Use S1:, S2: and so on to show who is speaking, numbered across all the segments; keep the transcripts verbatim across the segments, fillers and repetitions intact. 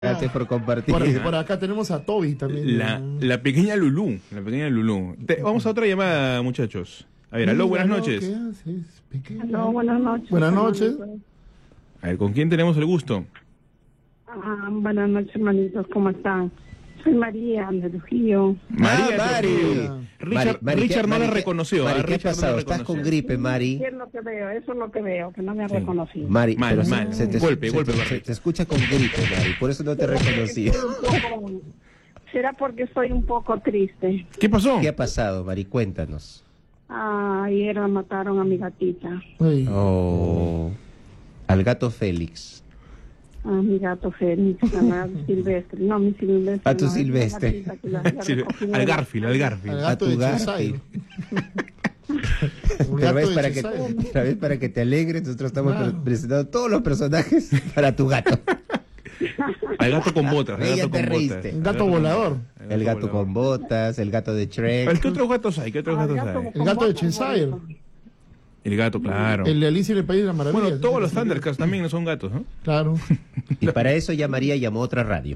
S1: Gracias por compartir.
S2: Por, por acá tenemos a Toby también.
S3: La, la pequeña Lulú. La pequeña Lulú. Te, vamos a otra llamada, muchachos. A ver, aló, buenas noches.
S2: ¿Qué haces, pequeña?
S4: Aló, buenas noches.
S2: Buenas noches.
S3: A ver, ¿con quién tenemos el gusto?
S4: Ah, buenas noches, hermanitos, ¿cómo están? Soy María, de Trujillo.
S3: María,
S1: Ah, Mari.
S3: Trujillo. Richard,
S1: Mari, Mari,
S3: Richard no
S1: Mari,
S3: la reconoció.
S1: Mari,
S3: ¿ah?
S1: ¿qué ha
S3: Richard no
S1: pasado?
S3: la
S1: ¿Estás
S3: reconoció.
S1: con gripe, Mari?
S4: ¿Qué es lo que veo? Eso es lo que veo, que no me ha
S3: Sí.
S4: reconocido.
S1: Mari,
S3: Mal,
S1: pero se-
S3: mal.
S1: se te,
S3: Golpe,
S1: se
S3: golpe,
S1: te-
S3: golpe.
S1: se te escucha con gripe, Mari, por eso no te reconocí.
S4: ¿Será porque estoy un poco triste?
S3: ¿Qué pasó?
S1: ¿Qué ha pasado, Mari? Cuéntanos.
S4: Ah, ayer mataron a mi gatita,
S2: Ay,
S1: Oh, al gato Félix.
S4: a mi gato Félix, a la Silvestre. No, mi Silvestre.
S1: A tu
S4: no, es una
S1: Silvestre.
S4: gatita que la- la
S3: Sí,
S4: recogí
S3: al
S4: de-
S3: Garfield, al
S2: al
S3: Garfield.
S2: gato
S1: a tu
S2: de
S1: gato.
S2: Cheshire. Un
S1: Pero
S2: gato
S1: ves
S2: de
S1: para, que,
S2: Cheshire.
S1: otra vez para que te alegres, nosotros estamos
S2: Claro.
S1: pre- presentando todos los personajes para tu gato.
S3: Al gato con botas.
S1: Ahí
S3: El
S1: ya
S3: gato
S1: te
S3: con
S1: reíste.
S3: botas.
S2: Un gato volador.
S1: El gato con botas, el gato de
S3: A ver,
S1: Shrek.
S3: ¿qué otros gatos hay? ¿Qué otros
S4: Ah,
S3: gatos
S4: gato
S3: hay?
S2: El
S4: con
S2: gato de
S4: botas,
S2: Cheshire.
S4: bonito.
S3: El gato, claro.
S2: El de Alicia en el País de las Maravillas.
S3: Bueno, todos los Thundercats también son gatos, ¿no?
S2: Claro.
S1: Y para eso ya María llamó a otra radio.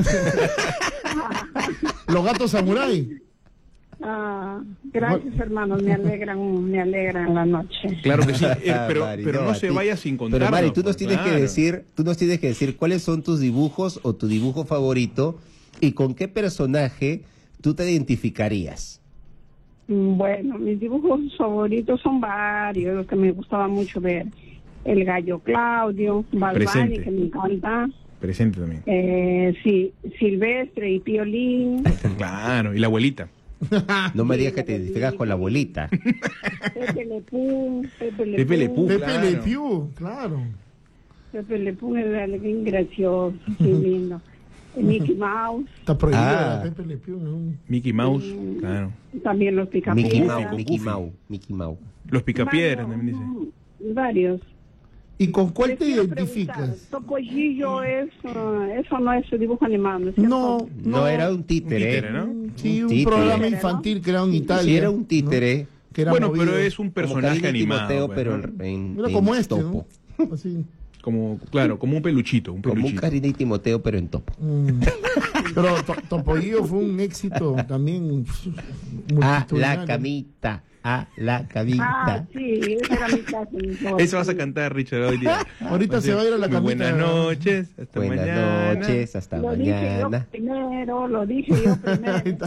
S2: Los gatos samurái.
S4: Ah, gracias, hermanos, me alegran, me alegran la noche.
S3: Claro que sí. Eh, pero
S1: Mari,
S3: pero no,
S1: a
S3: se
S1: ti.
S3: vaya sin contarnos.
S1: Pero Mari, tú
S3: pues,
S1: nos tienes que
S3: claro.
S1: decir, tú nos tienes que decir cuáles son tus dibujos o tu dibujo favorito y con qué personaje tú te identificarías.
S4: Bueno, mis dibujos favoritos son varios, los que me gustaba mucho ver. El gallo Claudio, Balbani,
S3: Presente.
S4: que me encanta.
S3: Presente también.
S4: Eh, sí, Silvestre y Piolín.
S3: Claro, y la abuelita.
S1: No me digas que te identificas con la abuelita.
S4: Pepe Lepún, Pepe Lepún.
S3: Pepe Le Pew.
S2: Pepe
S3: claro.
S2: Le Pew, claro.
S4: Pepe Lepún es bien gracioso, qué lindo. Eh, Mickey Mouse,
S2: Está prohibido
S1: Ah.
S2: la Pepe Le Pew. ¿no?
S3: Mickey Mouse, claro.
S4: también los
S1: Mickey
S4: Picapiedras.
S1: Mouse,
S3: Goofy.
S1: Mickey Mouse, Mickey Mouse.
S3: Los picapiedras también dice.
S4: Varios, varios.
S2: ¿Y con cuál
S4: Les
S2: te
S4: quiero
S2: identificas?
S4: preguntar, Topollillo es, ah, eso no es dibujo animado, ¿no es cierto?
S2: No,
S1: No,
S2: no.
S1: era un títere.
S3: títere, ¿no?
S2: Sí, un
S1: títere.
S2: programa infantil creado en Italia.
S1: Sí, era un
S2: ¿no?
S1: títere.
S2: Que era
S3: Bueno,
S2: movido.
S3: pero es un
S1: Como
S3: personaje
S1: Karina y
S3: animado.
S1: Timoteo,
S3: pues,
S1: pero
S3: ¿no?
S1: en,
S2: Era
S1: en
S2: como este,
S1: topo.
S2: ¿no? Así.
S3: Como, claro, como un peluchito, un
S1: Como un
S3: peluchito.
S1: Karina y Timoteo, pero en topo.
S2: Mm. Pero to Topollillo fue un éxito también pf,
S1: A
S2: multitudinario.
S1: la camita, a la
S4: Ah,
S1: camita.
S4: sí, esa era mi clase.
S3: Eso vas a cantar, Richard, hoy día.
S2: Ahorita se va a ir a la
S3: Muy
S2: camita.
S3: Buenas noches, hasta
S1: Buenas
S3: mañana.
S1: noches, hasta
S4: Lo dije yo
S1: mañana.
S4: primero, lo dije yo primero.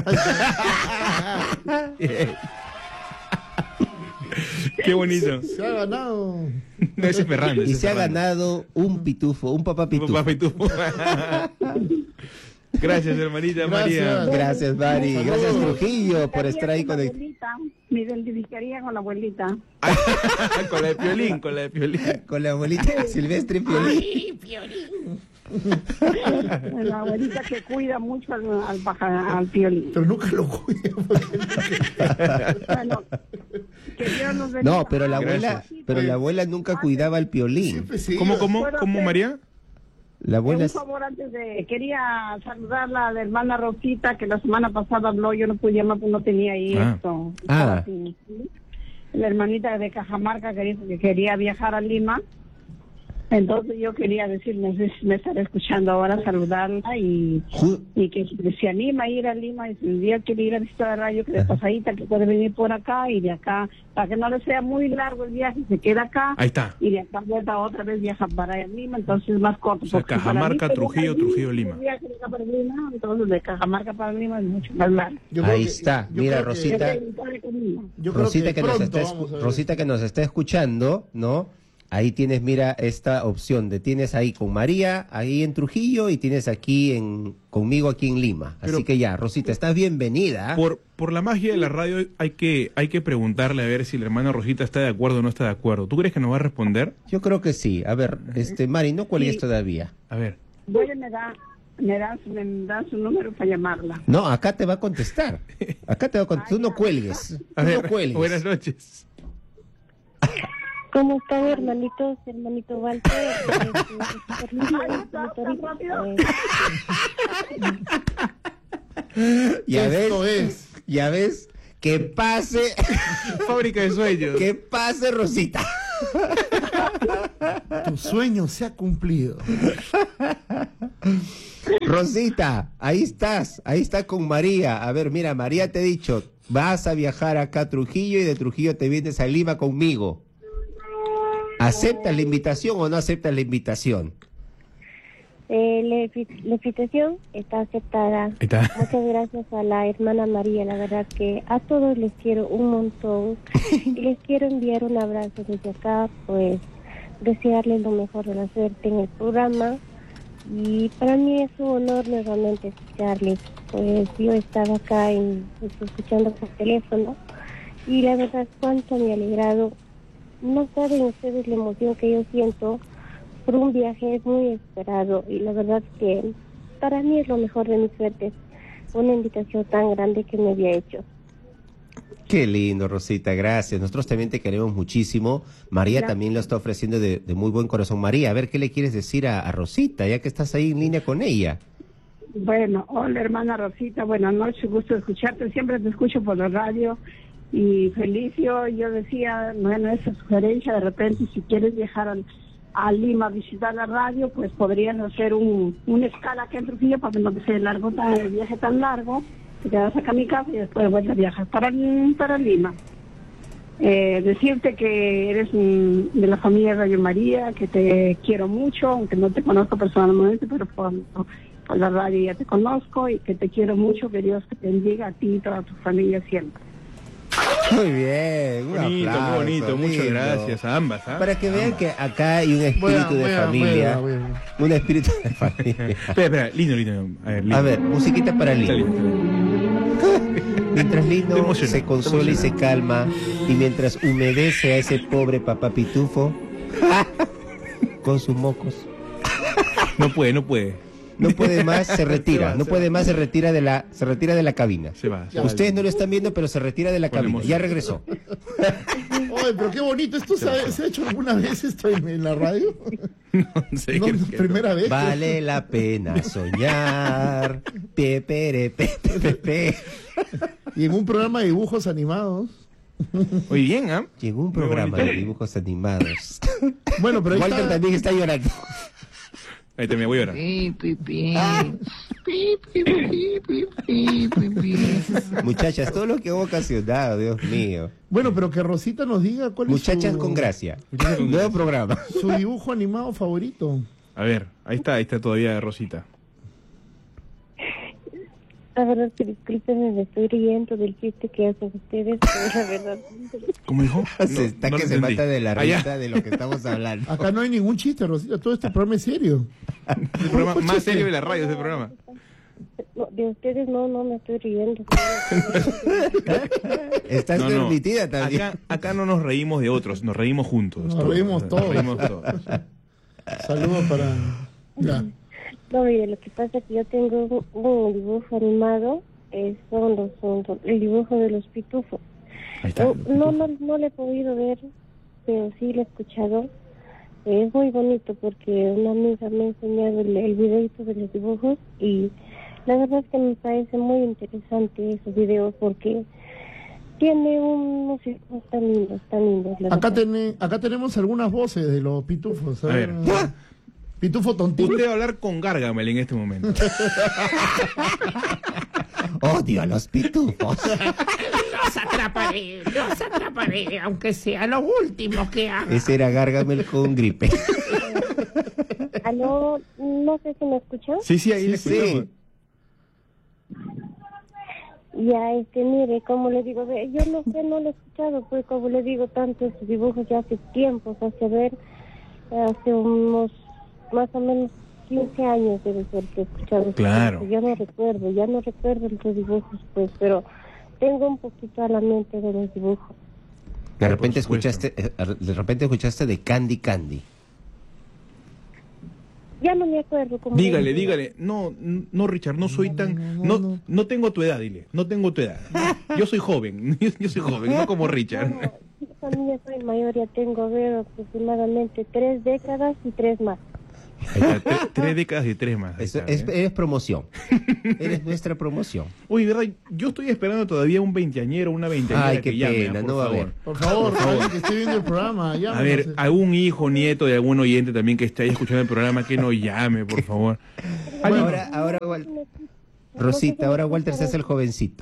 S3: Qué bonito.
S2: Se ha ganado.
S3: No, ese es Ferrando.
S1: Y
S3: ese es
S1: se ha
S3: Ferrando.
S1: ganado un pitufo, un papá pitufo.
S3: Papá Pitufo. Gracias, hermanita
S2: Gracias.
S3: María.
S1: Gracias, Mari.
S2: Saludos.
S1: Gracias, Trujillo, por estar ahí
S4: con la
S1: conectado.
S4: abuelita, me identificaría con la abuelita.
S3: Con la de Piolín, con la de Piolín.
S1: Con la abuelita Silvestre Piolín.
S4: La abuelita que cuida mucho al, al, paja- al Piolín.
S2: Pero nunca lo cuida.
S4: Bueno, que Dios nos bendiga.
S1: No, pero la abuela,
S3: Gracias.
S1: pero la abuela nunca cuidaba al Piolín.
S2: Siempre se
S3: ¿Cómo,
S2: iba.
S3: cómo,
S4: ¿Puedo
S3: cómo,
S4: hacer?
S3: María?
S1: La abuela
S4: Un
S1: es-
S4: favor antes de... Quería saludarla a la hermana Rosita, que la semana pasada habló, yo no pude llamar porque no tenía ahí
S3: Ah.
S4: esto.
S1: Ah.
S4: Estaba así, ¿sí? La hermanita de Cajamarca que dijo que quería viajar a Lima. Entonces yo quería decirle, no sé si me estará escuchando ahora, saludarla y,
S1: Ju-
S4: y que si se anima a ir a Lima y si un día quiere ir a visitar a Radio, que de pasadita, que puede venir por acá y de acá, para que no le sea muy largo el viaje, se queda acá.
S3: Ahí está.
S4: Y de acá vuelta otra vez viaja para allá Lima, entonces es más corto.
S3: O sea,
S4: porque para
S3: Cajamarca,
S4: mí,
S3: Trujillo,
S4: para mí,
S3: Trujillo, Lima.
S4: el viaje de acá para Lima, entonces de Cajamarca para Lima es mucho más largo.
S2: Yo creo
S1: Ahí
S2: que-
S1: está.
S2: yo
S1: Mira,
S2: creo que-
S1: Rosita.
S2: Yo creo
S1: Rosita que, nos
S2: pronto
S1: está,
S2: vamos a ver.
S1: Rosita que nos está escuchando, ¿no? Ahí tienes, mira, esta opción de tienes ahí con María, ahí en Trujillo, y tienes aquí en conmigo aquí en Lima. Así
S3: Pero-
S1: que ya, Rosita, estás bienvenida.
S3: Por, por la magia de la radio hay que, hay que preguntarle a ver si la hermana Rosita está de acuerdo o no está de acuerdo. ¿Tú crees que nos va a responder?
S1: Yo creo que sí. A ver, este Mari, no cuelgues
S4: Sí.
S1: todavía.
S3: A ver.
S4: Voy a me da, me dan, me dan su número para llamarla.
S1: No, acá te va a contestar. Acá te va a contestar. Tú no cuelgues.
S3: A
S1: Tú
S3: ver,
S1: no cuelgues.
S3: buenas noches.
S5: ¿Cómo están, hermanitos? Hermanito Walter.
S1: Ya ves,
S2: Esto es.
S1: ya ves, que pase,
S3: Fábrica de sueños.
S1: que pase, Rosita.
S2: Tu sueño se ha cumplido.
S1: Rosita, ahí estás, ahí está con María. A ver, mira, María te ha dicho, vas a viajar acá a Trujillo y de Trujillo te vienes a Lima conmigo. ¿Aceptas la invitación o no aceptas la invitación?
S5: Eh, la, invi- la invitación está aceptada.
S3: Ahí está.
S5: Muchas gracias a la hermana María, la verdad que a todos les quiero un montón y les quiero enviar un abrazo desde acá, pues desearles lo mejor de la suerte en el programa y para mí es un honor nuevamente escucharles, pues yo estaba acá en, pues, escuchando por teléfono y la verdad cuánto me ha alegrado. No saben ustedes la emoción que yo siento por un viaje muy esperado y la verdad que para mí es lo mejor de mi suerte, una invitación tan grande que me había hecho.
S1: Qué lindo, Rosita, gracias. Nosotros también te queremos muchísimo. María
S4: Gracias.
S1: también lo está ofreciendo de, de muy buen corazón. María, a ver, ¿qué le quieres decir a, a Rosita, ya que estás ahí en línea con ella?
S4: Bueno, hola hermana Rosita, buenas noches, gusto escucharte, siempre te escucho por la radio y Felicio, yo decía, bueno, esa sugerencia de repente si quieres viajar al, a Lima a visitar la radio, pues podrías hacer un, una escala aquí en Trujillo para que no te sea largo, tan, el viaje tan largo, te quedas acá a mi casa y después de vuelta viajas para, para Lima. Eh, decirte que eres un, de la familia Radio María, que te quiero mucho, aunque no te conozco personalmente, pero por, por la radio ya te conozco y que te quiero mucho, que Dios te bendiga a ti y toda tu familia siempre.
S1: Muy bien, un
S3: Bonito,
S1: aplauso,
S3: qué bonito, muchas
S1: lindo.
S3: gracias a ambas. ¿ah?
S1: Para que vean que acá hay un espíritu
S2: Voy a-
S1: de
S2: voy a-
S1: familia.
S2: voy a- voy a-
S1: Un espíritu de familia.
S3: Espera, espera, lindo, lindo. A ver, lindo.
S1: A ver, musiquita para
S3: Está
S1: Lino.
S3: lindo, está lindo.
S1: Mientras
S3: Te
S1: Lino
S3: emociona,
S1: se
S3: te
S1: consola y
S3: emociona.
S1: se calma, y mientras humedece a ese pobre papá pitufo con sus mocos,
S3: No puede, no puede.
S1: no puede más, se retira.
S2: va,
S1: No
S2: se
S1: puede
S2: va.
S1: más, se retira de la, se retira de la cabina.
S3: Se va. se
S2: Ya.
S3: va.
S1: Ustedes no lo están viendo, pero se retira de la
S3: Con
S1: cabina.
S3: emoción.
S1: Ya regresó.
S2: Oye, pero qué bonito. ¿Esto se ha, se ha hecho alguna vez esto en, en la radio?
S3: No sé
S2: No,
S3: qué- qué-
S2: primera vez.
S1: Vale la pena soñar. Pe, pere, pe, pe, pe, pe.
S2: Y en un programa de dibujos animados.
S3: Muy bien, ¿ah?
S1: Llegó un
S3: Muy
S1: programa
S3: bonito.
S1: de dibujos animados.
S2: Bueno, pero ahí
S1: Walter
S2: está.
S1: también está llorando.
S3: Ahí te me voy a llorar.
S1: Muchachas, todo lo que ha ocasionado, Dios mío.
S2: Bueno, pero que Rosita nos diga cuál
S1: Muchachas
S2: es su,
S1: con gracia.
S3: Muchachas con
S1: Nuevo
S3: gracia.
S1: programa.
S2: su dibujo animado favorito.
S3: A ver, ahí está, ahí está todavía Rosita.
S5: La verdad que discúlpenme, me estoy riendo del chiste que hacen ustedes, pero la verdad...
S3: ¿Cómo dijo?
S1: Se está
S3: no
S1: que
S3: lo
S1: se
S3: entendí.
S1: mata de la
S3: Ah, ya.
S1: risa de lo que estamos hablando.
S2: Acá no hay ningún chiste, Rosita. Todo este programa es serio.
S3: El programa más serio de la radio, ese programa.
S5: No, de ustedes no, no me estoy riendo.
S1: Estás
S3: No, no.
S1: permitida también.
S3: Acá, acá no nos reímos de otros, nos reímos juntos.
S2: Nos reímos todos.
S3: Nos reímos todos.
S2: Saludos para. Ya.
S5: No, mire, lo que pasa es que yo tengo un, un dibujo animado, eh, son los, son los- el dibujo de los pitufos.
S3: Ahí está.
S5: No, no, no, no lo he podido ver, pero sí lo he escuchado. Eh, es muy bonito porque una amiga me ha enseñado el, el videito de los dibujos y la verdad es que me parece muy interesante esos videos porque tiene unos dibujos tan lindos, tan lindos. la
S2: Acá,
S5: verdad.
S2: tene- acá tenemos algunas voces de los pitufos.
S3: A ver.
S2: Pitufo tontín.
S3: Usted va a hablar con Gargamel en este momento.
S1: Odio a los pitufos.
S6: Los atraparé, los atraparé, aunque sea lo último que haga.
S1: Ese era Gargamel con gripe.
S5: Aló, no sé si me escuchan.
S3: Sí, sí, ahí le
S1: Sí.
S3: escuchamos.
S5: Ya, este, mire, como le digo, ve, yo no sé, no lo he escuchado, pues como le digo, tantos dibujos ya hace tiempos, hace ver, hace unos, más o menos quince años debe ser que he escuchado. esos
S3: Claro.
S5: dibujos. Ya no recuerdo, ya no recuerdo los dibujos, pues, pero tengo un poquito a la mente de los dibujos.
S1: De repente
S3: Por supuesto.
S1: escuchaste, eh, de repente escuchaste de Candy Candy.
S5: Ya no me acuerdo cómo.
S3: Dígale,
S5: era.
S3: dígale. No, no, Richard, no soy tan.
S2: no,
S3: No,
S2: no.
S3: no tengo tu edad, dile. No tengo tu edad. Yo soy joven. Yo, yo soy joven, no como Richard.
S5: No, yo también ya soy mayor, ya tengo, a ver, aproximadamente tres décadas y tres más.
S3: Ahí está, tre- tres décadas y tres más. ahí
S1: Eso
S3: está,
S1: es,
S3: ¿eh?
S1: eres promoción. Eres nuestra promoción.
S3: Oye, ¿verdad? Yo estoy esperando todavía un veinteañero, una veinteañera
S1: Ay,
S3: que
S1: qué
S3: llame,
S1: pena,
S3: ¿ah? Por
S1: no va a
S3: favor.
S1: haber.
S2: Por favor, alguien que esté viendo el programa,
S3: A
S2: llámanos.
S3: ver, algún hijo, nieto de algún oyente también que esté ahí escuchando el programa, que nos llame, por favor. ¿Alguien?
S1: Ahora, ahora, Wal- Rosita, ahora Walter se hace el jovencito.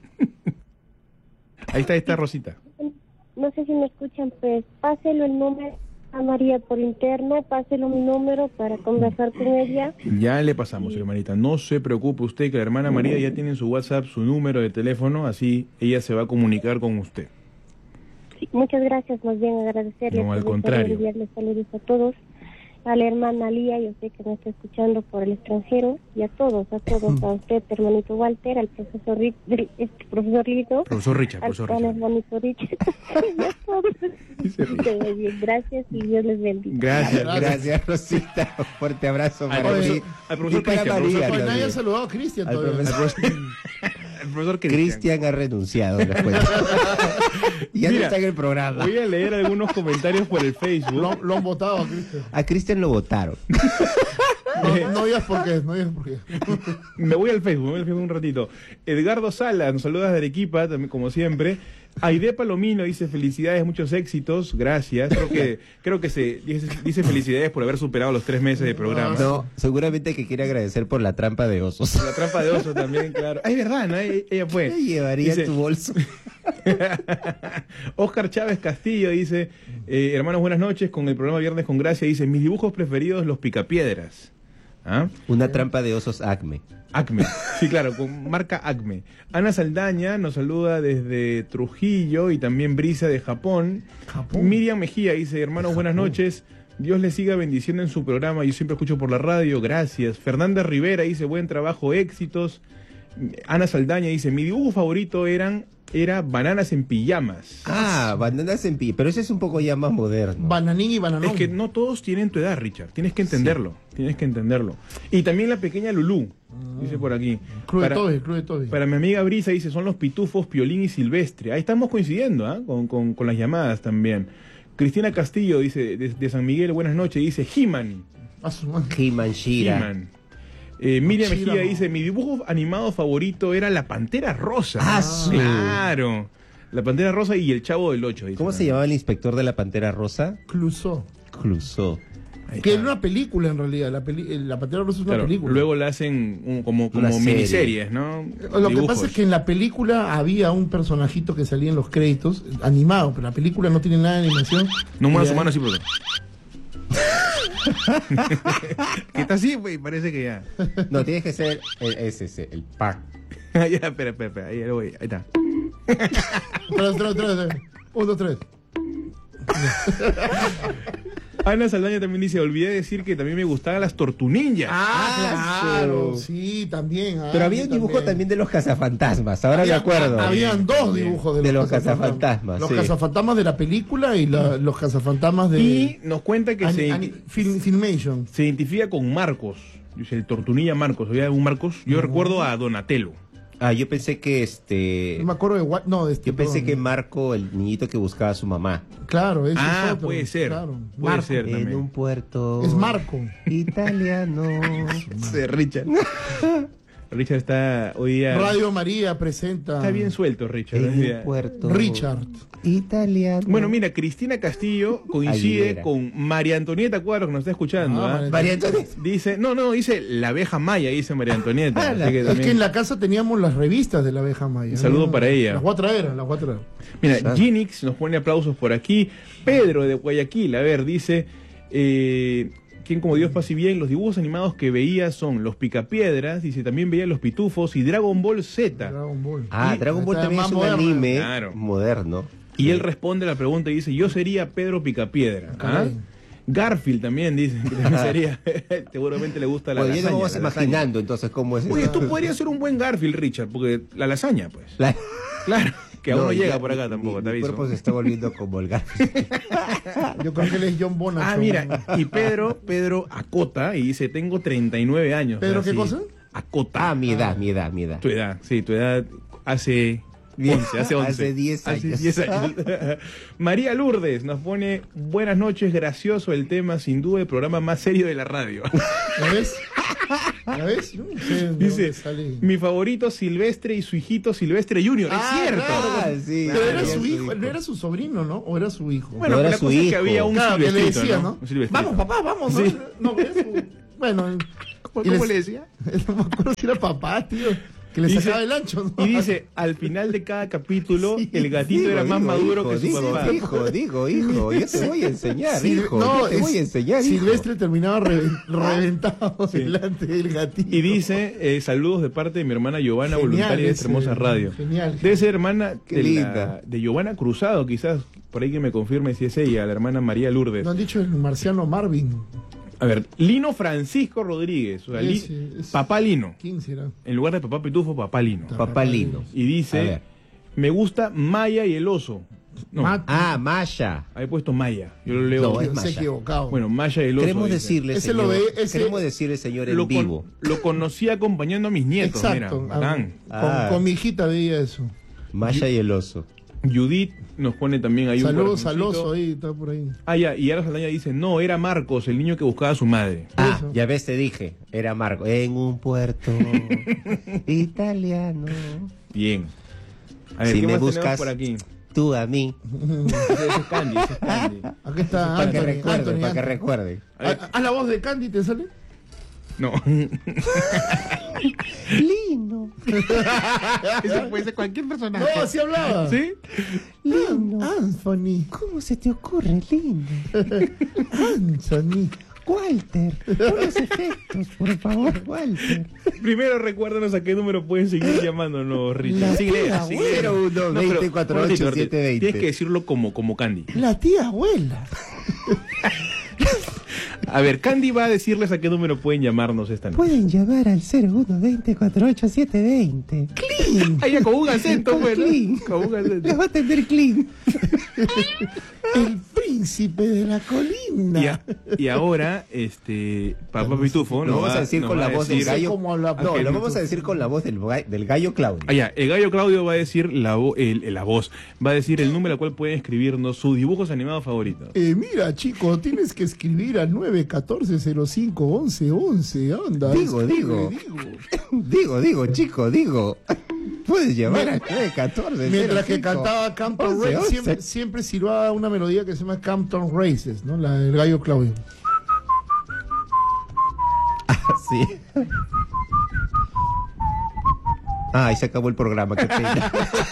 S3: Ahí está, ahí está Rosita.
S5: No sé si me escuchan, pues páselo el número a María por interno, páselo mi número para conversar con ella.
S3: Ya le pasamos, hermanita. No se preocupe usted, que la hermana María ya tiene en su WhatsApp su número de teléfono, así ella se va a comunicar con usted.
S5: Sí, muchas gracias, más bien agradecerle.
S3: No, al
S5: por
S3: contrario.
S5: enviarle saludos a todos, a la hermana Lía, yo sé que me está escuchando por el extranjero, y a todos, a todos, a usted, hermanito Walter, al profesor Ri- Ri- este profesor Lito,
S3: Profesor Richard,
S5: al,
S3: profesor
S5: al
S3: Richard.
S5: hermanito Richard, y a todos. Que muy bien, gracias y Dios les bendiga.
S3: Gracias.
S1: Gracias, Rosita. Un fuerte abrazo
S3: Al
S1: para
S3: profesor-
S1: ti.
S3: al profesor
S1: Y para
S3: Cristian,
S1: María
S3: profesor-
S2: Pues nadie ha
S1: también.
S2: saludado a Cristian
S1: Al
S2: todavía.
S1: profesor-
S3: El profesor Cristian.
S1: Cristian ha renunciado, les cuento. Ya no
S3: Mira,
S1: está en el programa.
S3: Voy a leer algunos comentarios por el Facebook.
S2: Lo, lo han votado a Cristian.
S1: A Cristian lo votaron.
S2: No, no digas por qué, no digas por qué.
S3: Me voy al Facebook, me voy al Facebook un ratito. Edgardo Sala nos saluda de Arequipa, también como siempre. Aide Palomino dice felicidades, muchos éxitos, gracias. Creo que creo que se dice, dice felicidades por haber superado los tres meses de programa.
S1: No, seguramente que quiere agradecer por la trampa de osos.
S3: La trampa de oso también, claro. Ah, es verdad, ¿no? Ella ella fue.
S1: ¿Qué llevaría
S3: Dice-
S1: en tu bolso?
S3: Oscar Chávez Castillo dice, eh, hermanos, buenas noches, con el programa Viernes con Gracia, dice, mis dibujos preferidos, los picapiedras. ¿Ah?
S1: Una trampa de osos Acme.
S3: Acme, sí, claro, con marca Acme. Ana Saldaña nos saluda desde Trujillo y también Brisa de Japón.
S2: Japón.
S3: Miriam Mejía dice, hermanos, buenas noches. Dios les siga bendiciendo en su programa. Yo siempre escucho por la radio, gracias. Fernanda Rivera dice, buen trabajo, éxitos. Ana Saldaña dice, mi dibujo favorito eran era bananas en pijamas.
S1: Ah, bananas en pi. Pero ese es un poco ya más moderno.
S2: Bananín y bananón.
S3: Es que no todos tienen tu edad, Richard. Tienes que entenderlo. Tienes que entenderlo. Y también la pequeña Lulú, dice por aquí.
S2: Club de
S3: Para-
S2: Toby, Club de Toby.
S3: Para mi amiga Brisa dice, son los pitufos Piolín y Silvestre. Ahí estamos coincidiendo, ¿ah? con, con, con las llamadas también. Cristina Castillo dice, de, de San Miguel, buenas noches, dice He-Man.
S2: A su madre.
S1: He-Man, She-Ra.
S3: He-Man. Eh, Miriam
S2: She-Ra,
S3: Mejía
S2: no.
S3: dice, mi dibujo animado favorito era la Pantera Rosa.
S1: Ah, su-
S3: claro. La Pantera Rosa y el Chavo del Ocho. dice
S1: ¿Cómo se
S3: también.
S1: llamaba el inspector de la Pantera Rosa?
S2: Clouseau.
S1: Clouseau.
S3: Ahí
S2: Que
S3: está.
S2: era una película en realidad. La, peli eh, la Pantera Rosa es una
S3: Claro,
S2: película.
S3: luego la hacen un- como,
S1: Una
S3: como
S1: serie.
S3: miniseries, ¿no?
S2: Lo que
S3: Dibujos.
S2: pasa es que en la película había un personajito que salía en los créditos, animado, pero la película no tiene nada de animación.
S3: No mueva
S2: Y
S3: su
S2: ahí-
S3: mano así, porque... que está así, pues, parece que ya.
S1: No, tienes que ser el, ese, ese, el pack.
S3: ya, espera, espera, espera. Ahí, ahí voy. Ahí está.
S2: Espera, espera, espera, espera. Un, dos, tres.
S3: Ana Saldaña también dice, olvidé decir que también me gustaban las tortuninjas.
S2: Ah, claro, sí, también. ah,
S1: Pero había
S2: sí,
S1: un dibujo también de los cazafantasmas, ahora me
S2: Había-
S1: acuerdo.
S2: Habían dos
S3: También.
S2: dibujos de,
S1: De los
S2: cazafantasmas.
S1: cazafantasmas,
S2: Los
S1: sí.
S2: cazafantasmas de la película y la- los cazafantasmas de
S3: Y nos cuenta que
S2: Ani-
S3: se,
S2: Ani- Film- Filmation.
S3: se identifica con Marcos. Dice, el tortunilla Marcos. ¿Había algún Marcos? Yo recuerdo a Donatello.
S1: Ah, yo pensé que este.
S2: No me acuerdo de what, no, de este,
S1: Yo pensé
S2: perdón.
S1: que Marco, el niñito que buscaba a su mamá.
S2: Claro, ese
S3: Ah,
S2: es otro,
S3: puede ser.
S2: Claro.
S3: Puede
S2: Marco.
S3: ser
S1: En
S3: también.
S1: un puerto.
S2: Es Marco.
S1: Italiano.
S3: Sí, Richard. Richard está hoy día...
S2: Radio María presenta
S3: Está bien suelto, Richard.
S1: En
S3: hoy
S1: un
S3: día.
S1: puerto.
S2: Richard.
S1: Italiano.
S3: Bueno, mira, Cristina Castillo coincide
S1: Aguilera.
S3: con María Antonieta Cuadros, que nos está escuchando.
S2: Ah,
S3: ¿ah?
S2: María
S1: María Antonieta.
S3: Dice, no, no, dice la abeja maya, dice María Antonieta.
S1: Ah, la-
S3: así que
S2: Es
S3: también-
S2: que en la casa teníamos las revistas de la abeja maya.
S3: Un saludo para ella.
S2: Las voy a traer, las voy a traer.
S3: Mira,
S1: Ah.
S3: Ginix nos pone aplausos por aquí. Pedro de Guayaquil, a ver, dice, eh, quien como Dios pase bien, los dibujos animados que veía son Los Picapiedras, dice, también veía Los Pitufos y Dragon Ball Z.
S2: Dragon Ball.
S1: Ah,
S2: Y-
S1: Dragon Ball
S2: está
S1: también
S2: más
S1: es un
S2: moderno.
S1: anime
S3: Claro.
S1: moderno.
S3: Y él responde a la pregunta y dice, yo sería Pedro Picapiedra. ¿ah?
S2: Caray.
S3: Garfield también dice que también sería, seguramente le gusta la
S1: Bueno, ya
S3: lasaña.
S1: nos vamos
S3: la lasaña.
S1: imaginando entonces cómo es.
S3: Oye,
S1: esto.
S3: tú podrías ser un buen Garfield, Richard, porque la lasaña, pues.
S1: La-
S3: Claro, que aún no,
S1: No,
S3: llega
S1: ya,
S3: por acá
S1: mi-
S3: tampoco,
S1: mi,
S3: te
S1: mi
S3: aviso.
S1: cuerpo se está volviendo como el Garfield.
S2: Yo creo que él es John Bonachon.
S3: Ah, mira, y Pedro, Pedro acota y dice, tengo treinta y nueve años.
S2: ¿Pedro
S3: O sea,
S2: qué
S3: sí,
S2: cosa?
S3: Acota.
S1: Ah, mi edad, mi edad, mi edad.
S3: Tu edad, sí, tu edad hace
S1: Bien.
S3: once, hace once.
S1: Hace diez
S3: Hace
S1: años.
S3: diez años. María Lourdes nos pone, buenas noches, gracioso el tema, sin duda el programa más serio de la radio.
S2: ¿La ves? ¿La ves? Yo no sé de dónde
S3: Dice,
S2: sale.
S3: mi favorito Silvestre y su hijito Silvestre Junior.
S2: Ah,
S3: es cierto.
S1: Ah, sí.
S2: Pero era
S1: Ah,
S2: su
S1: su
S2: hijo,
S1: hijo.
S2: no era su sobrino, ¿no? ¿O era su hijo?
S3: Bueno,
S1: No era
S3: la
S1: su
S3: cosa es que
S1: hijo.
S3: había un
S2: Claro, que le
S3: Silvestrito,
S2: decía,
S3: ¿no?
S2: ¿no?
S3: Un Silvestrito.
S2: Vamos, papá, vamos. ¿no?
S3: Sí.
S2: No, era su... Bueno,
S3: ¿Cómo,
S2: y
S3: cómo
S2: les-
S3: le decía?
S2: no me acuerdo si era papá, tío, que le
S3: Dice-
S2: sacaba el ancho, ¿no?
S3: Y dice, al final de cada capítulo,
S2: Sí,
S3: el gatito
S1: Digo,
S3: era más
S1: digo,
S3: maduro
S1: hijo,
S3: que su
S1: digo,
S3: papá.
S1: Hijo, digo, hijo, yo te voy a enseñar,
S2: Sil-
S1: hijo.
S2: no,
S1: yo te
S2: es-
S1: voy a enseñar, hijo.
S2: Silvestre terminaba reven- reventado delante del gatito.
S3: Y dice, eh, saludos de parte de mi hermana Giovanna,
S2: Genial
S3: voluntaria de esta
S2: ese,
S3: hermosa radio.
S2: genial.
S3: Debe ser hermana
S1: Qué
S3: de, la-
S1: linda.
S3: de Giovanna Cruzado, quizás, por ahí que me confirme si es ella, la hermana María Lourdes.
S2: No han dicho el marciano Marvin.
S3: A ver, Lino Francisco Rodríguez, o sea, Li-
S2: Ese, ese.
S3: papá Lino.
S2: ¿Quién será?
S3: En lugar de papá Pitufo, papá Lino.
S1: Papá Lino.
S3: Y
S1: A
S3: dice,
S1: ver.
S3: me gusta Maya y el oso. No,
S2: Ma-
S1: Ah, Masha.
S3: ahí he puesto Maya. Yo lo leo.
S1: No, es
S2: Se ha
S1: Maya.
S2: equivocado.
S3: Bueno, Maya y el oso.
S1: Queremos
S3: dice.
S1: decirle,
S2: Ese
S1: señor,
S2: lo ve- ese-
S1: queremos decirle, señor, en
S3: lo, con-
S1: vivo.
S3: lo conocí acompañando a mis nietos,
S2: Exacto.
S3: mira,
S2: ah,
S3: bacán.
S2: con,
S1: Ah.
S2: con mi hijita veía eso.
S1: Masha y el oso.
S3: Judith nos pone también ahí
S2: Saludos
S3: un
S2: al
S3: corazoncito.
S2: oso ahí, está por ahí.
S3: Ah, ya, y Ara Saldaña dice, no, era Marcos, el niño que buscaba a su madre.
S1: Ah,
S2: Eso.
S1: ya ves, te dije. Era Marco. En un puerto italiano.
S3: Bien. A ver,
S1: Si
S3: ¿qué
S1: me
S3: más
S1: buscas-
S3: tenemos por aquí?
S1: Tú a mí.
S3: Ese es Candy, ese es Candy.
S2: Acá está
S1: Para que
S2: Anthony,
S1: recuerde,
S2: Anthony,
S1: para que
S2: Anthony.
S1: recuerde.
S3: A ver,
S2: Ah, ¿Haz la voz de Candy, te sale?
S3: no.
S1: Lindo.
S3: Eso puede ser cualquier personaje.
S2: No, así hablaba.
S3: ¿Sí?
S1: Lindo.
S2: Anthony.
S1: ¿Cómo se te ocurre, lindo?
S2: Anthony.
S1: Walter, pon los efectos, por favor, Walter.
S3: Primero recuérdanos a qué número pueden seguir llamándonos, Richard.
S1: La
S3: Sí,
S1: tía
S3: lea, sí, lea.
S1: cero uno
S3: No, pero,
S1: veinte cuarenta y ocho
S3: Roberto,
S1: siete veinte.
S3: Tienes que decirlo como, como Candy.
S2: La tía abuela.
S3: A ver, Candy va a decirles a qué número pueden llamarnos esta noche.
S1: Pueden llamar al cero uno veinte cuarenta y ocho siete veinte.
S2: Clean.
S3: Ah, ya, con un acento,
S1: Con
S3: bueno.
S1: Clean.
S3: Con un acento.
S1: Les va a atender Clean.
S2: El príncipe de la colina.
S3: Y, a- y ahora, este, Papá Pitufo,
S1: Lo
S3: nos
S1: vamos
S3: va-
S1: a decir
S3: nos
S1: con
S3: va
S1: la
S3: a
S1: voz del
S3: decir-
S1: gallo.
S2: cómo habla
S1: No,
S2: Papá
S1: lo
S2: Pitufo.
S1: vamos a decir con la voz del, ga- del gallo Claudio.
S3: Ah, ya, el gallo Claudio va a decir la, vo- el- el- la voz, va a decir el número al cual pueden escribirnos sus dibujos animados favoritos.
S2: Eh, mira, chico, tienes que escribir al nueve uno cuatro cero cinco once once. Anda.
S1: Digo,
S2: escribe,
S1: digo. Digo, digo, chico, digo. Puedes llamar al nueve catorce.
S2: Mientras que cantaba Campton
S1: once,
S2: Races,
S1: once.
S2: siempre, siempre silbaba una melodía que se llama Campton Races, ¿no? La del gallo Claudio.
S1: Sí. Ah, ahí se acabó el programa, qué pena.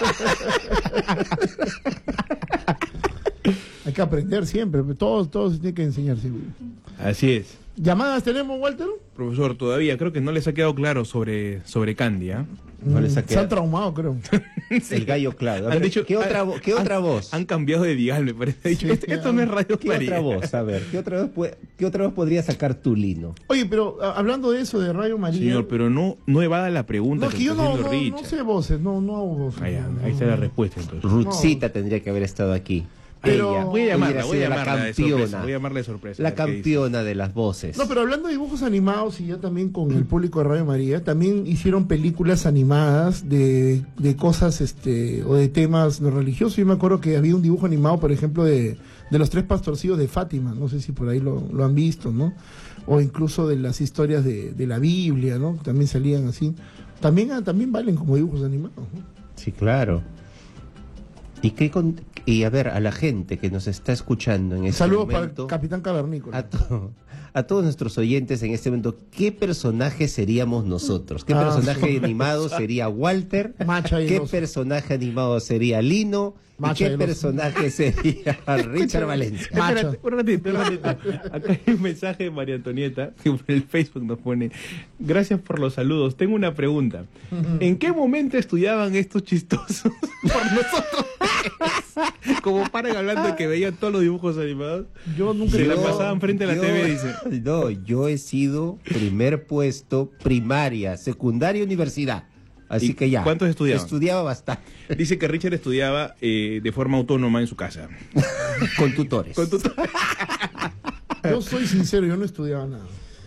S2: Hay que aprender siempre, todos, todos tienen que enseñarse.
S3: Así es.
S2: ¿Llamadas tenemos, Walter?
S3: Profesor, todavía creo que no les ha quedado claro sobre, sobre Candy, ¿ah?
S1: No les ha
S2: Se han
S1: quedado.
S2: traumado, creo.
S1: El gallo Claudio. A
S3: Han
S1: ver,
S3: dicho-
S1: ¿qué otra,
S3: han-
S1: vo- ¿qué
S3: han-
S1: otra voz?
S3: Han cambiado de dial, me parece. Ha dicho,
S2: Sí,
S3: esto, esto no es Radio
S1: ¿Qué
S3: María.
S1: otra voz? A ver, ¿qué otra voz, puede- qué otra voz podría sacar tu Lino?
S2: Oye, pero a- hablando de eso, de Radio María.
S3: Señor, pero no, no evada la pregunta
S2: no,
S3: que
S2: que yo
S3: está
S2: no,
S3: haciendo
S2: no,
S3: Richard.
S2: no sé voces, no, no hago voces.
S3: Ah, ya,
S2: no,
S3: ahí está
S2: no.
S3: la respuesta entonces.
S1: Ruthcita tendría que haber estado aquí.
S2: Pero-
S1: Ella
S3: Voy a llamarla,
S1: hubiera
S3: voy a
S1: sido
S3: llamarla
S1: la
S3: de sorpresa.
S1: campeona.
S3: Voy a llamarla de sorpresa. a
S1: La
S3: ver qué dice.
S1: campeona de las voces.
S2: No, pero hablando de dibujos animados y ya también con el público de Radio María, también hicieron películas animadas de, de cosas este o de temas no religiosos. Yo me acuerdo que había un dibujo animado, por ejemplo, de, de los tres pastorcillos de Fátima, no sé si por ahí lo, lo han visto, ¿no? O incluso de las historias de, de la Biblia, ¿no? También salían así. También, ah, también valen como dibujos animados, ¿no?
S1: Sí, claro. ¿Y qué con- y a ver, a la gente que nos está escuchando en este
S2: Saludos para
S1: momento,
S2: el Capitán Cavernícola.
S1: a, to- a todos nuestros oyentes en este momento, ¿qué personaje seríamos nosotros? ¿Qué
S2: Ah,
S1: personaje
S2: sí.
S1: animado sería Walter?
S2: Macha y el
S1: ¿Qué
S2: oso.
S1: personaje animado sería Lino?
S2: Macha
S1: ¿Y
S2: y
S1: qué
S2: el oso.
S1: personaje sería Richard Valencia?
S2: Macho.
S3: Espérate, un ratito, un ratito. Acá hay un mensaje de María Antonieta que por el Facebook nos pone: gracias por los saludos. Tengo una pregunta. ¿En qué momento estudiaban estos chistosos por nosotros? Como paran hablando de que veían todos los dibujos animados.
S2: Yo nunca
S3: Se la
S1: Yo-
S3: pasaban frente a la
S1: yo-
S3: T V, dice.
S1: No, yo he sido primer puesto, primaria, secundaria, universidad. Así
S3: ¿Y
S1: que ya.
S3: cuántos estudiaban?
S1: Estudiaba bastante.
S3: Dice que Richard estudiaba eh, de forma autónoma en su casa.
S1: Con tutores.
S3: Con tu-
S2: Yo soy sincero, yo no estudiaba nada.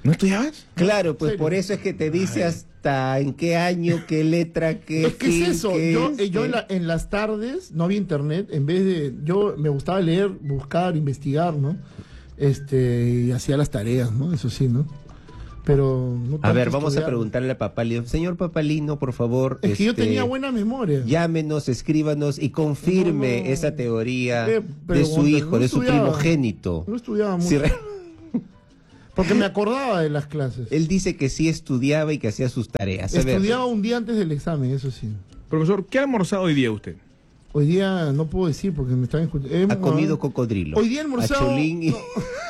S3: ¿No estudiabas?
S1: Claro, pues
S2: ¿Serio?
S1: por eso es que te dice hasta en qué año, qué letra, qué...
S2: Es que es
S1: fin,
S2: eso,
S1: qué
S2: yo,
S1: este.
S2: eh, yo en, la- en las tardes no había internet, en vez de, yo me gustaba leer, buscar, investigar, ¿no? Este, y hacía las tareas, ¿no? Eso sí, ¿no? Pero no
S1: A
S2: tanto
S1: ver, vamos a
S2: estudiar.
S1: preguntarle a Papalino. Señor Papalino, por favor.
S2: Es que yo
S1: este,
S2: tenía buena memoria.
S1: Llámenos, escríbanos y confirme
S2: No, no.
S1: esa teoría
S2: Eh, pero
S1: de su
S2: Gonzalo,
S1: hijo,
S2: no
S1: de su
S2: estudiaba.
S1: primogénito.
S2: No estudiaba mucho.
S1: Sí, re-
S2: Porque me acordaba de las clases.
S1: Él dice que sí estudiaba y que hacía sus tareas. A ver,
S2: Estudiaba un día antes del examen, eso sí.
S3: Profesor, ¿qué ha almorzado hoy día usted?
S2: Hoy día no puedo decir porque me están escuchando.
S1: ha comido cocodrilo.
S2: Hoy día he almorzado-
S1: A Cholín y,
S2: no.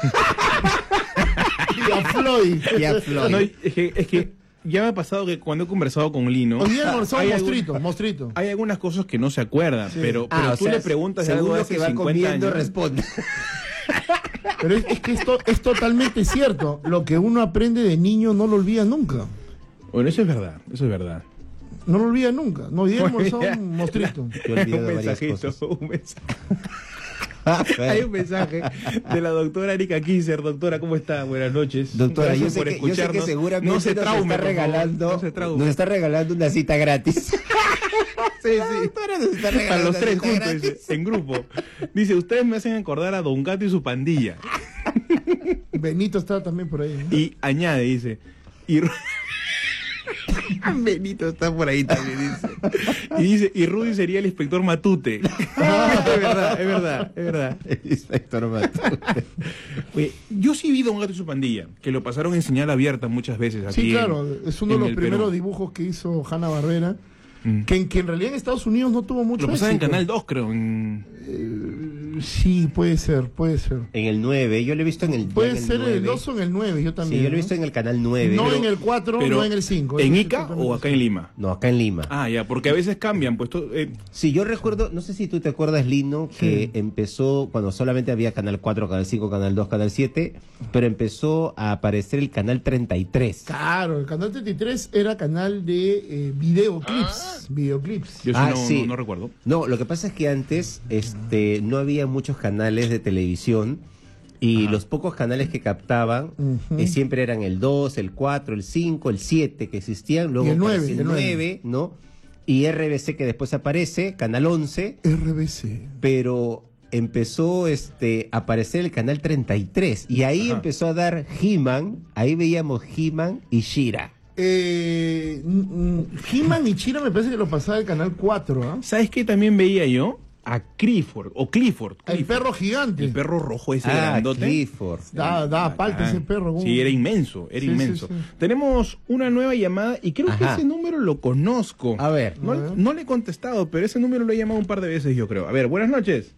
S2: Y a Floyd.
S1: y a Floyd.
S3: No, es, que, es que ya me ha pasado que cuando he conversado con Lino...
S2: Hoy día he almorzado
S3: hay
S2: mostrito,
S3: algún-
S2: mostrito.
S3: Hay algunas cosas que no se acuerdan, pero, pero
S1: Ah, o
S3: tú
S1: sea,
S3: le preguntas de
S1: según
S3: algo de
S1: lo
S3: hace
S1: que va
S3: cincuenta
S1: comiendo,
S3: años.
S1: responde.
S2: Pero es, es que esto es totalmente cierto. Lo que uno aprende de niño no lo olvida nunca.
S3: Bueno, eso es verdad, eso es verdad.
S2: No lo olvida nunca. No, hoy día he almorzado un mostrito.
S1: Yo olvido
S3: un
S1: varias
S3: mensajito,
S1: cosas.
S3: un mensaje. Hay un mensaje de la doctora Erika Kisser. Doctora, ¿cómo está? Buenas noches.
S1: Doctora, yo
S3: Gracias
S1: sé,
S3: por
S1: que, yo sé que
S3: escucharnos.
S1: seguramente
S3: no se
S1: nos,
S3: traume,
S1: está
S3: por favor,
S1: regalando,
S3: no se traume.
S1: nos está regalando una cita gratis.
S3: Sí, sí.
S1: Doctora, nos está
S3: A
S1: regalando
S3: los tres
S1: una cita
S3: juntos,
S1: gratis.
S3: dice, en grupo. Dice, ustedes me hacen acordar a Don Gato y su pandilla.
S2: Benito está también por ahí, ¿no?
S3: Y añade, dice, y Ru- Benito está por ahí también, dice. Y dice, y Rudy sería el inspector Matute. Es verdad, es verdad, es verdad.
S1: Inspector Matute.
S3: Oye, yo sí vi Don Gato y su pandilla, que lo pasaron en señal abierta muchas veces aquí.
S2: Sí,
S3: en-
S2: claro. Es uno de
S3: en
S2: los
S3: el
S2: primeros
S3: Perú.
S2: dibujos que hizo Hanna Barbera.
S3: Mm.
S2: Que, en- que en realidad en Estados Unidos no tuvo mucho
S3: Lo pasaron en
S2: éxito.
S3: Canal dos, creo. En...
S2: Eh, sí, puede ser, puede ser.
S1: En el nueve, yo lo he visto en el, ya
S2: Puede
S1: en el
S2: ser en el
S1: nueve.
S2: dos o en el nueve, yo también.
S1: Sí, yo lo he
S2: ¿no?
S1: visto en el canal nueve.
S2: No
S1: pero-
S2: en el cuatro,
S3: pero
S2: no en el cinco.
S3: ¿En
S2: Eso
S3: Ica
S2: totalmente
S3: o acá en Lima?
S1: No, acá en Lima.
S3: Ah, ya, porque a veces cambian, pues... to- eh,
S1: Sí, yo recuerdo, no sé si tú te acuerdas, Lino, que
S2: Sí.
S1: empezó cuando solamente había Canal cuatro, Canal cinco, Canal dos, Canal siete, pero empezó a aparecer el Canal treinta y tres.
S2: Claro, el canal treinta y tres era canal de eh, videoclips. Videoclips.
S3: yo sí,
S1: Ah,
S3: no,
S1: sí.
S3: no, no recuerdo.
S1: No, lo que pasa es que antes este, no había muchos canales de televisión y
S3: Ajá.
S1: los pocos canales que captaban
S2: Ujú.
S1: eh, siempre eran el dos, el cuatro, el cinco, el siete que existían, luego
S2: Y el nueve,
S1: apareció el
S2: el nueve.
S1: nueve, ¿no? Y R B C que después aparece, Canal once,
S2: R B C.
S1: pero empezó este, a aparecer el Canal treinta y tres y ahí
S3: Ajá.
S1: empezó a dar He-Man, ahí veíamos He-Man y She-Ra.
S2: Eh, mm, mm, He-Man y Chira me parece que lo pasaba el canal cuatro, ¿ah?
S3: ¿Sabes qué también veía yo? A Clifford, o Clifford.
S2: El
S3: Clifford.
S2: perro gigante.
S3: El perro rojo ese
S1: Ah,
S3: grandote.
S1: Clifford.
S2: Da, da
S3: Bacán.
S2: palta ese perro. ¿cómo?
S3: Sí, era inmenso, era
S2: Sí,
S3: inmenso.
S2: sí, sí.
S3: Tenemos una nueva llamada y creo
S1: Ajá.
S3: que ese número lo conozco.
S1: A ver.
S3: No,
S2: A ver.
S3: no le he contestado, pero ese número lo he llamado un par de veces, yo creo. A ver, buenas noches.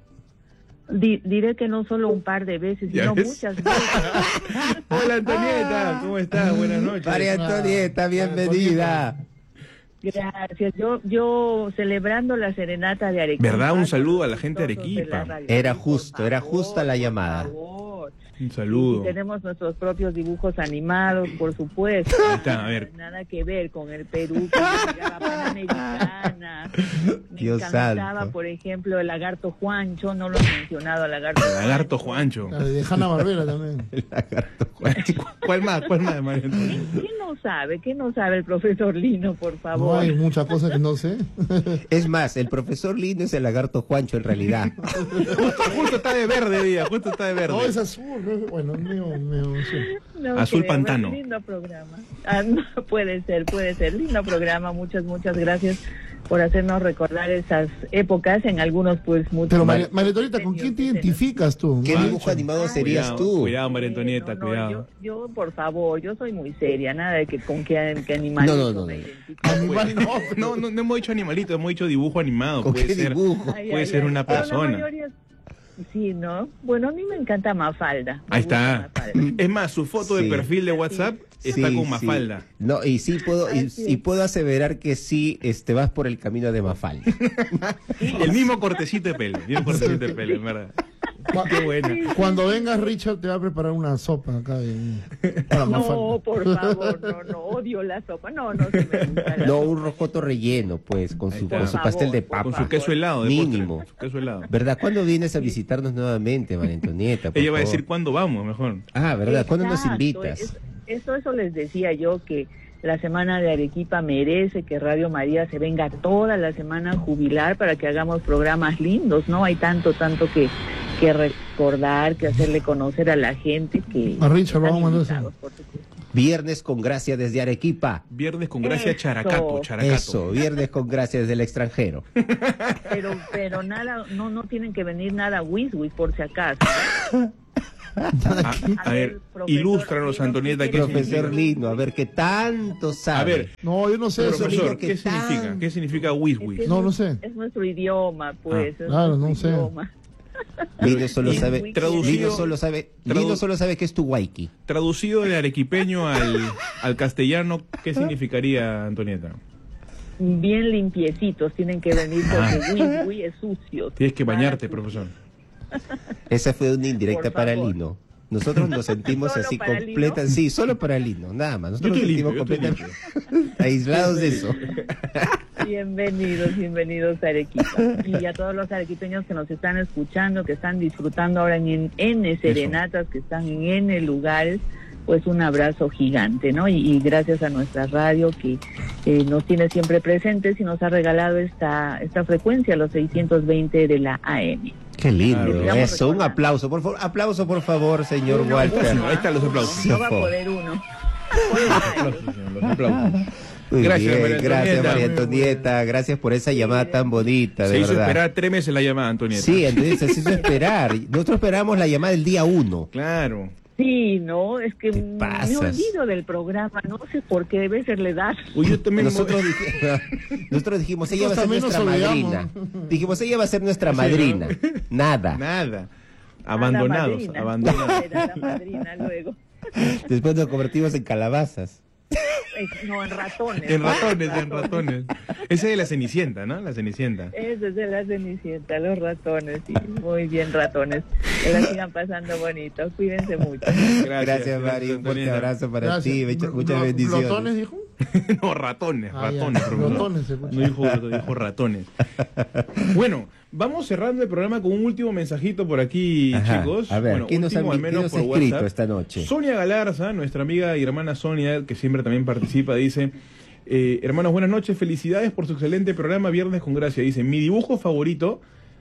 S7: Di- diré que no solo un par de veces,
S3: ¿Ya
S7: sino
S3: ves?
S7: muchas veces.
S3: Hola, Antonieta, ¿cómo estás? Buenas noches.
S1: María Antonieta, bienvenida.
S7: Gracias. Yo, yo celebrando la serenata de Arequipa.
S3: ¿Verdad? Un saludo a la gente de
S7: Todos de la
S3: Arequipa.
S7: radio.
S1: Era
S7: Por
S1: justo, era
S7: favor,
S1: justa la
S7: por
S1: llamada.
S7: favor.
S3: Un saludo.
S7: Y tenemos nuestros propios dibujos animados, por supuesto.
S3: Ahí está, a ver.
S7: Nada que ver con el Perú, con la llegada panamericana. Me
S1: Dios
S7: encantaba,
S1: santo.
S7: por ejemplo, el lagarto Juancho. No lo he mencionado, al lagarto
S3: El lagarto Juancho.
S2: La de Hanna Barbera también.
S1: El lagarto Juancho.
S3: ¿Cuál más? ¿Cuál más, María Antonieta?
S7: ¿Qué no sabe? ¿Qué no sabe el profesor Lino, por
S2: No
S7: favor?
S2: hay muchas cosas que no sé.
S1: Es más, el profesor Lindo es el lagarto Juancho en realidad.
S3: Justo, justo está de verde, día, justo está de verde.
S2: No, es azul. no es- Bueno, medio, medio azul.
S7: No
S3: Azul
S7: creo,
S3: pantano.
S7: bueno, lindo programa. Ah, no, puede ser, puede ser. Lindo programa. Muchas, muchas gracias por hacernos recordar esas épocas. En algunos, pues, mucho
S2: Pero,
S7: más.
S2: María María Antonieta, ¿con quién te identificas tú?
S1: ¿Qué
S2: Macho.
S1: dibujo animado serías
S3: Cuidado,
S1: tú?
S3: Cuidado, María Antonieta,
S7: No, no,
S3: cuidado.
S7: Yo, yo, por favor, yo soy muy seria. Nada de que con qué, qué animal.
S1: No, no, no, no.
S2: Animal, no,
S3: No, no, no hemos dicho animalito, hemos dicho dibujo animado.
S1: ¿Con
S3: Puede
S1: qué
S3: ser,
S1: dibujo?
S3: puede ser una persona.
S7: Sí, ¿no? Bueno, a mí me encanta Mafalda. Me
S3: Ahí
S7: gusta
S3: está.
S7: Mafalda.
S3: Es más, su foto de
S1: Sí.
S3: perfil de WhatsApp está
S1: Sí,
S3: con
S1: sí.
S3: Mafalda.
S1: No, y sí puedo, y,
S7: Así es.
S1: y puedo aseverar que sí este, vas por el camino de Mafalda.
S3: El mismo cortecito de pelo, el mismo cortecito de pelo, en verdad. Qué buena.
S2: Cuando vengas, Richard te va a preparar una sopa acá. de- para
S7: No,
S2: Mafalda.
S7: por favor, no, no, odio la sopa. No, no se me gusta la
S1: No,
S7: sopa.
S1: un rocoto relleno, pues, con
S3: Ahí
S1: su,
S3: está.
S1: con su
S7: Por
S1: pastel de
S7: favor,
S3: Con
S1: papa.
S3: su queso helado. De
S1: Mínimo.
S3: postre, su queso helado.
S1: ¿Verdad? ¿Cuándo vienes a visitarnos nuevamente, María Antonieta? por
S3: Ella va a
S1: favor?
S3: decir cuándo vamos, mejor.
S1: Ah, ¿verdad? ¿Cuándo nos
S7: Exacto,
S1: invitas?
S7: es- Eso, eso les decía yo, que la semana de Arequipa merece que Radio María se venga toda la semana a jubilar para que hagamos programas lindos, ¿no? Hay tanto, tanto que, que recordar, que hacerle conocer a la gente que...
S2: A Richard,
S7: están
S2: vamos a
S7: invitados, por supuesto.
S1: Viernes con gracia desde Arequipa.
S3: Viernes con gracia
S7: Eso.
S3: Characato, Characato.
S1: Eso, viernes con gracia desde el extranjero.
S7: Pero, pero nada, no, no tienen que venir nada Wiswis por si acaso.
S3: A, a ver,
S7: profesor
S3: ilústranos,
S7: Lino,
S3: Antonieta,
S7: ¿qué
S3: ¿qué
S7: quiere
S1: Profesor
S3: significa?
S1: Lino, a ver qué tanto sabe.
S3: A ver,
S2: No, yo no sé eso.
S3: profesor,
S1: niño que
S3: ¿qué significa?
S1: tan-
S3: ¿Qué significa
S7: Es que
S3: Wiswis?
S7: es
S2: No, no
S7: nuestro-
S2: sé.
S7: Es nuestro idioma, pues.
S3: Ah,
S7: es
S2: claro,
S7: nuestro
S2: no sé.
S7: idioma.
S1: Lino solo
S3: Y
S1: sabe,
S3: traducido-
S1: Lino solo sabe,
S3: tradu-
S1: Lino solo sabe que es tu waiki.
S3: Traducido de arequipeño al, al castellano, ¿qué significaría, Antonieta?
S7: Bien limpiecitos tienen que venir porque Wiswi es sucio.
S3: Tienes que
S7: Nada
S3: bañarte,
S7: sucio.
S3: profesor.
S1: Esa fue una indirecta
S7: Por
S1: para
S7: favor.
S1: Lino. Nosotros nos sentimos
S7: ¿Solo
S1: así
S7: para
S1: completa,
S7: Lino?
S1: sí, solo para Lino, nada más.
S3: Yo
S1: Nosotros
S3: estoy
S1: nos
S3: limpio,
S1: sentimos
S3: yo estoy
S1: completamente aislados de eso.
S7: Bienvenidos, bienvenidos a Arequipa. Y a todos los arequipeños que nos están escuchando, que están disfrutando ahora en N serenatas, que están en N lugares, pues un abrazo gigante, ¿no? Y, y gracias a nuestra radio que eh, nos tiene siempre presentes y nos ha regalado esta, esta frecuencia, los seiscientos veinte de la A M.
S1: Qué lindo,
S3: Claro.
S1: eso, un aplauso, por favor, aplauso por favor, señor
S7: No,
S1: Walter.
S7: uno,
S3: Ahí están los aplausos.
S7: No va a
S1: Por favor.
S7: poder uno.
S3: Aplausos, señor, los aplausos.
S1: Muy
S3: Gracias,
S1: bien,
S3: María
S1: gracias
S3: Antonieta.
S1: María Antonieta, gracias por esa llamada tan bonita,
S3: Se
S1: de
S3: hizo
S1: verdad.
S3: esperar tres meses la llamada, Antonieta.
S1: Sí, entonces se hizo esperar. Nosotros esperamos la llamada el día uno.
S3: Claro.
S7: Sí, no, es que
S1: ¿Qué
S7: me
S1: pasas?
S7: olvido del programa, no sé por qué, debe ser la edad.
S3: Uy, yo también...
S1: Nosotros, dij- nosotros dijimos, ella va a ser
S2: Nosotros
S1: nuestra
S2: también nos
S1: madrina.
S2: olvidamos.
S1: Dijimos, ella va a ser nuestra
S3: Sí,
S1: madrina.
S3: ¿no?
S1: Nada.
S3: Nada.
S7: A la
S3: Abandonados,
S7: madrina.
S3: abandonados.
S7: Era la madrina luego.
S1: Después nos convertimos en calabazas.
S7: Eh, No, en ratones.
S3: En ratones, en ratones. Esa es de la Cenicienta, ¿no? La Cenicienta.
S7: Ese es de la Cenicienta, los ratones, sí, muy bien ratones. Que la sigan pasando bonito, cuídense mucho.
S1: Gracias, Mari. Un fuerte
S3: Antonieta.
S1: abrazo para
S2: Gracias.
S1: ti. Muchas,
S2: Blo-
S1: muchas
S2: blo-
S1: bendiciones.
S2: ¿Glotones dijo?
S3: No, ratones,
S2: Ah, ya.
S3: ratones, profesor.
S2: Glotones, se escucha.
S3: No dijo, dijo ratones. Bueno, vamos cerrando el programa con un último mensajito por aquí,
S1: Ajá.
S3: chicos.
S1: A ver,
S3: bueno,
S1: ¿quién nos ha,
S3: último, al
S1: ¿quién
S3: menos
S1: nos ha
S3: por
S1: escrito
S3: WhatsApp.
S1: esta noche?
S3: Sonia Galarza, nuestra amiga y hermana Sonia, que siempre también participa, dice: eh, hermanos, buenas noches, felicidades por su excelente programa Viernes con Gracia. Dice, mi dibujo favorito,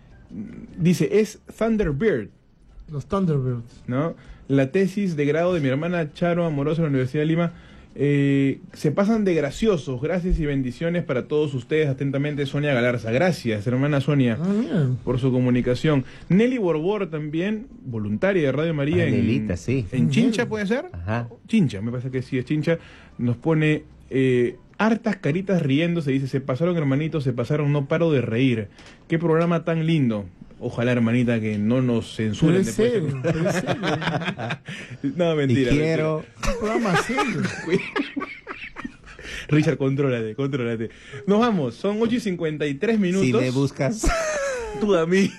S3: dice, es Thunderbird,
S2: Los Thunderbirds.
S3: ¿no? La tesis de grado de mi hermana Charo Amoroso en la Universidad de Lima. Eh, se pasan de graciosos. Gracias y bendiciones para todos ustedes. Atentamente, Sonia Galarza. Gracias, hermana Sonia,
S2: Ah, mira.
S3: por su comunicación. Nelly Borbor también, voluntaria de Radio María
S1: Ah,
S3: en,
S1: Nelita, sí.
S3: en Chincha, ¿puede ser?
S1: Ajá.
S3: Chincha, me parece que sí es Chincha. Nos pone eh, hartas caritas riéndose. Dice, se pasaron, hermanitos, se pasaron, no paro de reír. Qué programa tan lindo. Ojalá, hermanita, que no nos
S2: Pero
S3: censuren
S2: es
S3: después.
S2: serio, pero es serio.
S3: No, mentira.
S1: y quiero...
S2: Un programa serio.
S3: Richard, contrólate, contrólate. Nos vamos, son ocho y cincuenta y tres minutos.
S1: Si me buscas...
S3: Tú a mí.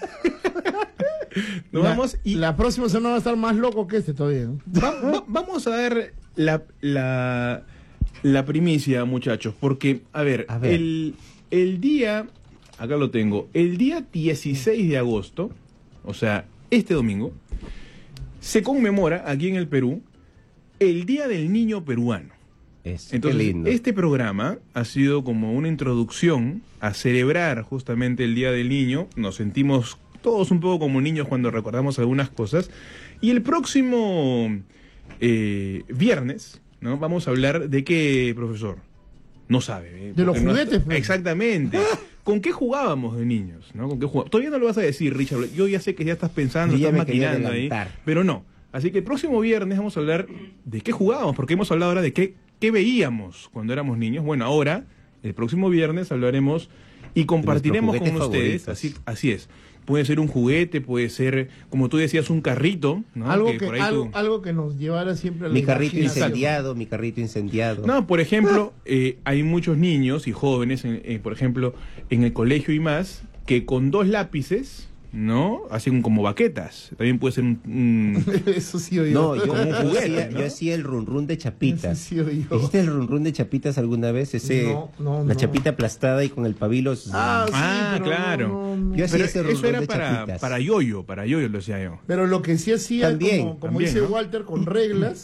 S3: Nos
S2: La-
S3: vamos y
S2: La próxima semana va a estar más loco que este todavía. ¿no?
S3: va- va- vamos a dar la, la, la primicia, muchachos, porque, a ver,
S1: A ver.
S3: El, el día, acá lo tengo, el día dieciséis de agosto, o sea, este domingo, se conmemora aquí en el Perú el Día del Niño Peruano.
S1: Eso,
S3: Entonces,
S1: qué lindo.
S3: este programa ha sido como una introducción a celebrar justamente el Día del Niño. Nos sentimos todos un poco como niños cuando recordamos algunas cosas. Y el próximo eh, viernes, ¿no? Vamos a hablar de qué, profesor. No sabe. ¿eh?
S2: De los
S3: Porque no-
S2: juguetes, pues.
S3: Exactamente. ¿Con qué jugábamos de niños? ¿no? ¿Con qué jugá- Todavía no lo vas a decir, Richard. Yo ya sé que ya estás pensando,
S1: Yo ya
S3: estás
S1: me quería
S3: maquinando ahí.
S1: adelantar.
S3: Pero no. Así que el próximo viernes vamos a hablar de qué jugábamos, porque hemos hablado ahora de qué, qué veíamos cuando éramos niños. Bueno, ahora, el próximo viernes hablaremos y compartiremos con
S1: juguetes
S3: ustedes.
S1: favoritos.
S3: Así, así es. Puede ser un juguete, puede ser, como tú decías, un carrito, ¿no?
S2: algo, que,
S3: por ahí
S2: algo,
S3: tú-
S2: algo que nos llevara siempre a la
S1: Mi carrito
S2: imaginación.
S1: incendiado, mi carrito incendiado.
S3: No, por ejemplo, eh, hay muchos niños y jóvenes, en- eh, por ejemplo, en el colegio y más, que con dos lápices, ¿no? Hacen como baquetas. También puede ser un... un-
S2: Eso sí oí
S1: No, yo,
S3: Como un
S1: yo
S3: juguete,
S1: hacía,
S3: ¿no?
S1: yo hacía el run run de chapitas.
S2: Eso sí oí yo.
S1: ¿Hiciste el run run de chapitas alguna vez? Ese,
S2: No, no,
S1: la
S2: no.
S1: chapita aplastada y con el pabilo.
S2: Ah, sí,
S3: Ah,
S2: pero
S3: claro.
S2: no, no, no.
S1: Yo hacía
S3: Pero
S1: ese run
S3: eso
S1: run
S3: era
S1: de
S3: para,
S1: chapitas.
S3: para yoyo, para yoyo lo decía yo.
S2: Pero lo que sí hacía,
S1: También,
S2: como, como
S3: también,
S2: dice
S3: ¿no?
S2: Walter, con reglas,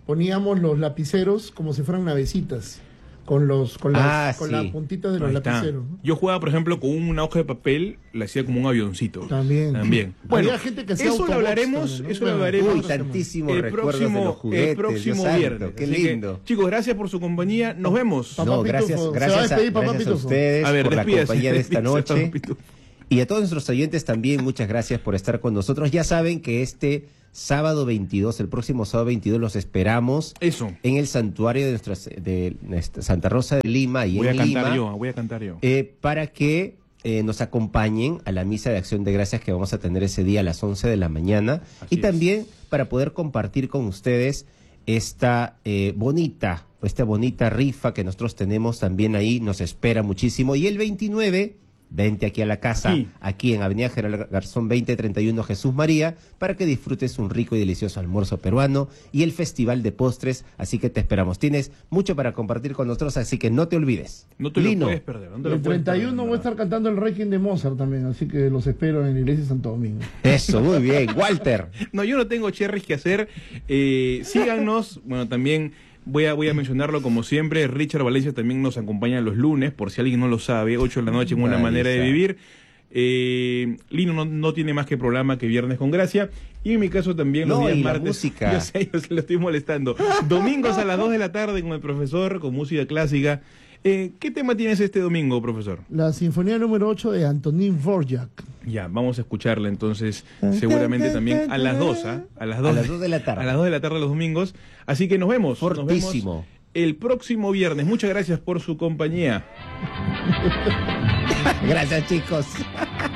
S2: poníamos los lapiceros como si fueran navecitas, con los con las
S1: Ah,
S2: con
S1: sí.
S2: las puntitas de los
S3: Ahí está.
S2: lapiceros, ¿no?
S3: Yo jugaba, por ejemplo, con una hoja de papel, la hacía como un avioncito.
S2: También.
S3: También. Bueno,
S2: Había gente que hacía
S3: eso lo
S2: autobots
S3: hablaremos,
S2: también, ¿no?
S3: eso lo
S2: Bueno,
S3: hablaremos
S1: Uy, tantísimos
S3: el
S1: recuerdos de los
S3: próximo,
S1: juguetes.
S3: el próximo
S1: Dios santo,
S3: viernes.
S1: qué
S3: Así que,
S1: lindo.
S3: chicos, gracias por su compañía. Nos vemos.
S2: Papá
S1: No,
S2: Pitufo,
S1: gracias,
S2: se va a
S1: gracias, a,
S2: despedir Papá
S1: gracias a
S2: Pitufo.
S1: ustedes
S3: A ver,
S1: por la
S3: despídase,
S1: compañía de esta
S3: despídase,
S1: noche.
S3: Papá Pitufo.
S1: Y a todos nuestros oyentes también, muchas gracias por estar con nosotros. Ya saben que este sábado veintidós, el próximo sábado veintidós, los esperamos
S3: Eso.
S1: en el santuario de, nuestra, de nuestra Santa Rosa de Lima y
S3: Voy a
S1: en
S3: cantar
S1: Lima,
S3: yo, voy a cantar yo.
S1: eh, para que eh, nos acompañen a la misa de acción de gracias que vamos a tener ese día a las once de la mañana.
S3: Así
S1: y también para poder compartir con ustedes esta eh, bonita, esta bonita rifa que nosotros tenemos también ahí, nos espera muchísimo. Y el veintinueve, vente aquí a la casa,
S3: Aquí.
S1: aquí en Avenida General Garzón veinte treinta y uno Jesús María, para que disfrutes un rico y delicioso almuerzo peruano y el festival de postres, así que te esperamos. Tienes mucho para compartir con nosotros, así que no te olvides.
S3: No te
S1: Lino,
S3: lo puedes perder. no te lo
S2: El
S3: puedes
S2: treinta y
S3: perder,
S2: uno
S3: en
S2: voy a
S3: verdad.
S2: estar cantando el Requiem de Mozart también, así que los espero en la iglesia de Santo Domingo.
S1: eso, muy bien. Walter.
S3: No, yo no tengo cherries que hacer. Eh, síganos. Bueno, también voy a, voy a mencionarlo como siempre. Richard Valencia también nos acompaña los lunes, por si alguien no lo sabe, ocho de la noche en Una
S1: Ahí
S3: Manera de
S1: está.
S3: Vivir. Eh, Lino no, no tiene más que programa que Viernes con Gracia. Y en mi caso también los
S1: No,
S3: días
S1: y la
S3: martes.
S1: música.
S3: Yo sé, yo se lo estoy molestando. Domingos a las dos de la tarde con el profesor, con música clásica. Eh, ¿Qué tema tienes este domingo, profesor?
S2: La sinfonía número ocho de Antonín Dvorak.
S3: Ya, vamos a escucharla entonces, seguramente también a las dos, ¿ah? A las dos.
S1: A las dos de la tarde.
S3: A las dos de la tarde los domingos. Así que nos vemos. Nos
S1: Fortísimo.
S3: vemos el próximo viernes. Muchas gracias por su compañía.
S1: Gracias, chicos.